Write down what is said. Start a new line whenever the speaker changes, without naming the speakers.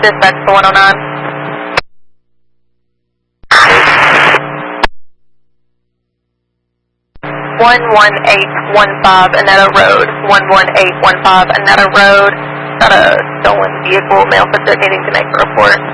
Dispatch to 109. 11815 Annetta Road. 11815 Annetta Road. Got a stolen vehicle, male subject needing to make a report.